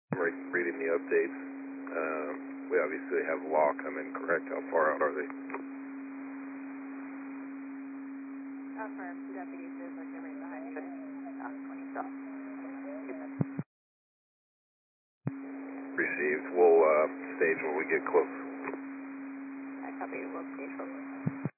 Reading the updates. We obviously have law coming, correct? How far out are they? Affirm, two deputies is like they're right behind you. 20 south. Received. We'll stage when we get close. I copy, we'll stage close.